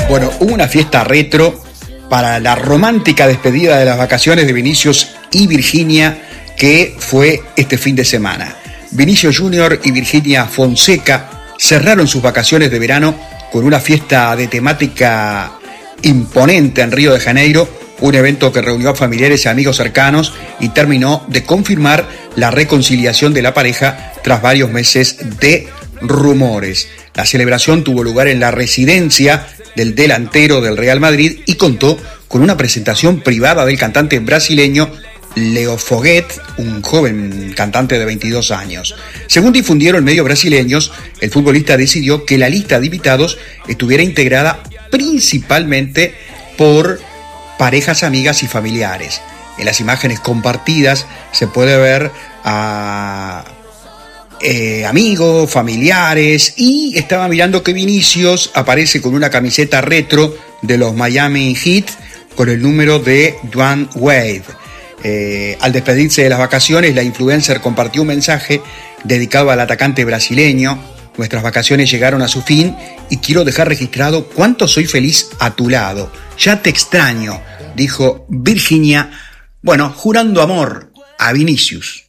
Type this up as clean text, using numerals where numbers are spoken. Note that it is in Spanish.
Bueno, hubo una fiesta retro para la romántica despedida de las vacaciones de Vinicius y Virginia, que fue este fin de semana. Vinicius Jr. y Virginia Fonseca cerraron sus vacaciones de verano con una fiesta de temática imponente en Río de Janeiro, un evento que reunió a familiares y amigos cercanos y terminó de confirmar la reconciliación de la pareja tras varios meses de rumores. La celebración tuvo lugar en la residencia del delantero del Real Madrid y contó con una presentación privada del cantante brasileño Leo Foguet, un joven cantante de 22 años. Según difundieron medios brasileños, el futbolista decidió que la lista de invitados estuviera integrada principalmente por parejas, amigas y familiares. En las imágenes compartidas se puede ver a amigos, familiares, y estaba mirando que Vinicius aparece con una camiseta retro de los Miami Heat con el número de Dwayne Wade. Al despedirse de las vacaciones, la influencer compartió un mensaje dedicado al atacante brasileño. Nuestras vacaciones llegaron a su fin y quiero dejar registrado cuánto soy feliz a tu lado. Ya te extraño, dijo Virginia, jurando amor a Vinicius.